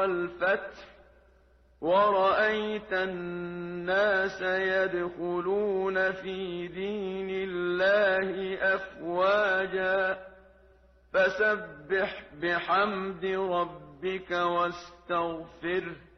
وَالْفَتْحِ وَرَأَيْتَ النَّاسَ يَدْخُلُونَ فِي دِينِ اللَّهِ أَفْوَاجًا فَسَبِّحْ بِحَمْدِ رَبِّكَ وَاسْتَغْفِرْهُ